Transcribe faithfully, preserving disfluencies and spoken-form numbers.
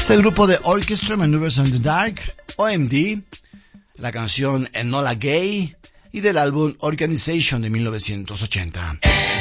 Es el grupo de Orchestra Maneuvers in the Dark, O M D, la canción Enola Gay y del álbum Organization de mil novecientos ochenta.